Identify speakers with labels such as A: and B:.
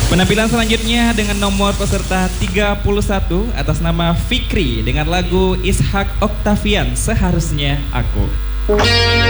A: Penampilan selanjutnya dengan nomor peserta 31 atas nama Fikri dengan lagu Ishak Octavian, Seharusnya Aku.